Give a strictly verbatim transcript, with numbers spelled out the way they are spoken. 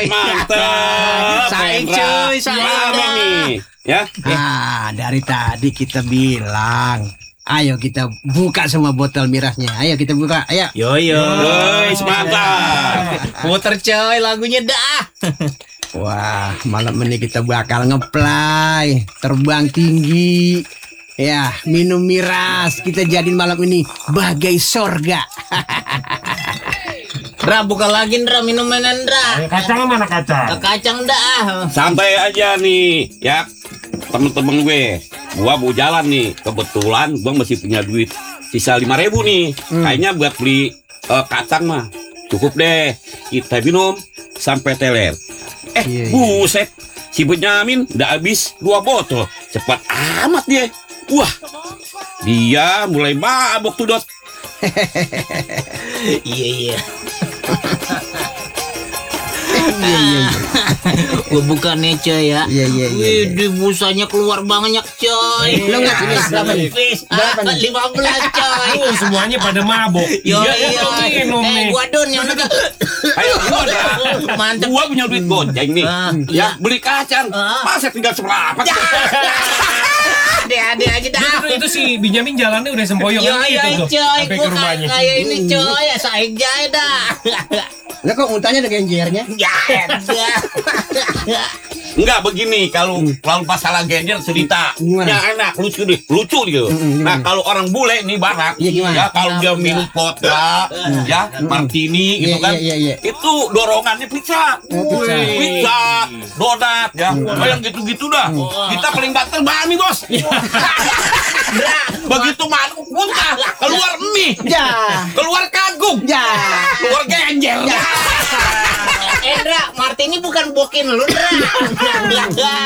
coy. Mantap. Saing cuy, saing nih. Ya. Ah, dari tadi kita bilang, ayo kita buka semua botol mirasnya. Ayo kita buka. Ayo. Yo yo. Woi, mantap. Puter coy lagunya dah. Wah, malam ini kita bakal ngeplay, terbang tinggi. Ya, minum miras. Kita jadiin malam ini bagai sorga. Dra, buka lagi Dra, minuman Dra. Kacang mana kacang? Kacang dah. Santai aja nih, ya. Temen-temen gue, gua mau jalan nih. Kebetulan gua masih punya duit sisa lima ribu nih. Hmm. Kayaknya buat beli uh, kacang mah cukup deh. Kita minum sampai teler. Eh, iya, iya. Buset, si Benyamin udah habis dua botol. Cepat amat dia. Wah, dia mulai mabok tuh, Dot. Iya, iya. Iya, iya, iya. Gue bukannya coy ya. Iya, iya, iya. Wih, busanya keluar banyak coy. Lo nggak tulis berapa nih? Berapa nih? lima belas coy. Oh, semuanya pada mabok. Yo, Iya, yo, minum eh, nih. gua don yang udah. Ayo, gua dah. Mantap. Gua punya duit goceng nih. Ah, Ya, beli kacang. Ah. Masa tinggal seberapa? Ade-ade aja dah. Itu, itu si Benyamin jalannya udah sempoyong Yo, gitu yo, tuh coy. sampai Gua ke rumahnya. kayak ini coy, ya saing jaya dah. Lah kok muntahnya ada genjernya? Ya, Enggak begini, kalau kalau masalah genjer cerita Gimana? ya enak, lucu deh, lucu gitu. Mm, Nah gimana? kalau orang bule nih barat, Iya, gimana? ya kalau dia minum vodka, ya martini gitu Iya, kan, iya, iya, iya. itu dorongannya pizza, Oh, pizza. Wih, pizza, donat, ya, oh, yang gitu-gitu dah. Kita paling banter bami bos. Begitu masuk muntah, keluar mie, Ya. keluar kangkung, Ya. keluar genjer. Endra, Martini bukan bokin lu, Dra.